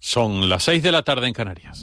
Son las 6 de la tarde en Canarias.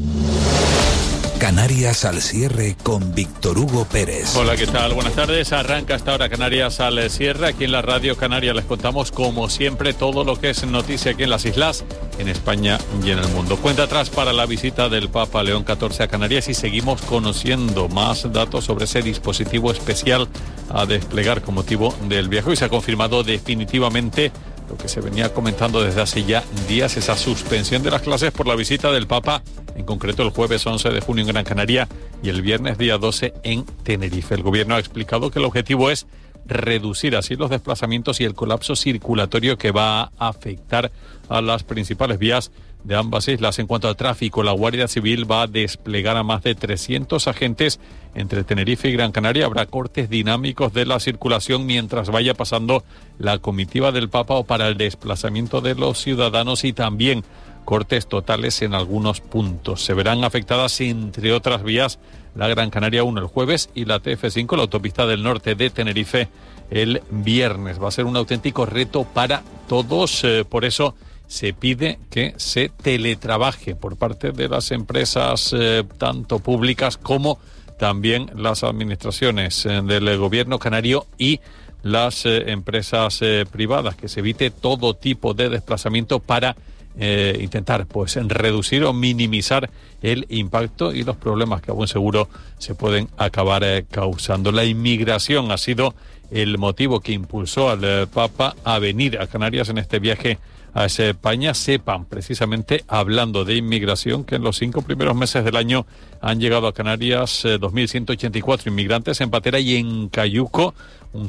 Canarias al cierre con Víctor Hugo Pérez. Hola, ¿qué tal? Buenas tardes. Arranca hasta ahora Canarias al cierre. Aquí en la Radio Canaria les contamos, como siempre, todo lo que es noticia aquí en las islas, en España y en el mundo. Cuenta atrás para la visita del Papa León XIV a Canarias y seguimos conociendo más datos sobre ese dispositivo especial a desplegar con motivo del viaje. Y se ha confirmado definitivamente lo que se venía comentando desde hace ya días, esa suspensión de las clases por la visita del Papa, en concreto el jueves 11 de junio en Gran Canaria y el viernes día 12 en Tenerife. El gobierno ha explicado que el objetivo es reducir así los desplazamientos y el colapso circulatorio que va a afectar a las principales vías de ambas islas. En cuanto al tráfico, la Guardia Civil va a desplegar a más de 300 agentes entre Tenerife y Gran Canaria. Habrá cortes dinámicos de la circulación mientras vaya pasando la comitiva del Papa o para el desplazamiento de los ciudadanos, y también cortes totales en algunos puntos. Se verán afectadas, entre otras vías, la Gran Canaria 1 el jueves y la TF5, la autopista del norte de Tenerife, el viernes. Va a ser un auténtico reto para todos, por eso se pide que se teletrabaje por parte de las empresas, tanto públicas como también las administraciones del gobierno canario y las empresas privadas, que se evite todo tipo de desplazamiento para intentar pues reducir o minimizar el impacto y los problemas que a buen seguro se pueden acabar causando. La inmigración ha sido el motivo que impulsó al Papa a venir a Canarias en este viaje a España. Sepan, precisamente hablando de inmigración, que en los 5 primeros meses del año han llegado a Canarias 2.184 inmigrantes en Patera y en Cayuco, un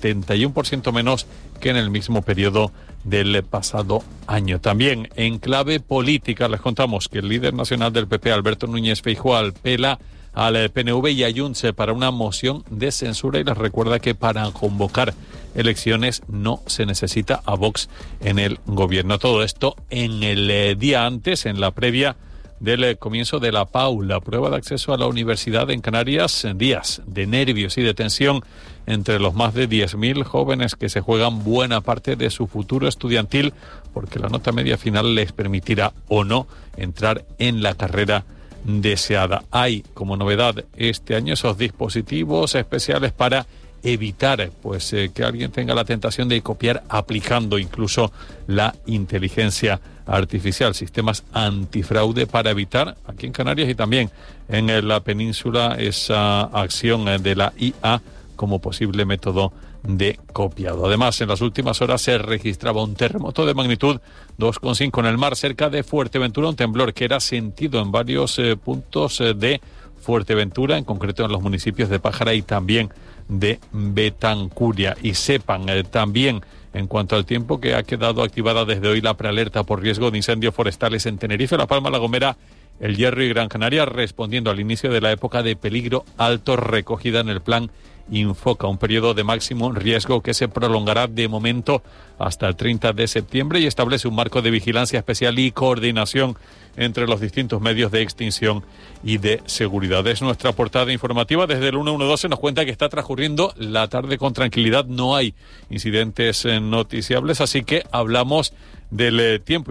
71% menos que en el mismo periodo del pasado año. También en clave política les contamos que el líder nacional del PP, Alberto Núñez Feijóo, apela al PNV y a Junts para una moción de censura y les recuerda que para convocar elecciones no se necesita a Vox en el gobierno. Todo esto en el día antes, en la previa del comienzo de la PAU, la prueba de acceso a la universidad en Canarias. Días de nervios y de tensión entre los más de 10.000 jóvenes que se juegan buena parte de su futuro estudiantil, porque la nota media final les permitirá o no entrar en la carrera deseada. Hay como novedad este año esos dispositivos especiales para evitar pues que alguien tenga la tentación de copiar, aplicando incluso la inteligencia artificial, sistemas antifraude para evitar aquí en Canarias y también en la península esa acción de la IA como posible método de copiado. Además, en las últimas horas se registraba un terremoto de magnitud 2,5 en el mar cerca de Fuerteventura, un temblor que era sentido en varios puntos de Fuerteventura, en concreto en los municipios de Pájara y también de Betancuria. Y sepan también, en cuanto al tiempo, que ha quedado activada desde hoy la prealerta por riesgo de incendios forestales en Tenerife, La Palma, La Gomera, El Hierro y Gran Canaria, respondiendo al inicio de la época de peligro alto recogida en el plan Infoca, un periodo de máximo riesgo que se prolongará de momento hasta el 30 de septiembre y establece un marco de vigilancia especial y coordinación entre los distintos medios de extinción y de seguridad. Es nuestra portada informativa. Desde el 112 nos cuenta que está transcurriendo la tarde con tranquilidad, no hay incidentes noticiables, así que hablamos del tiempo.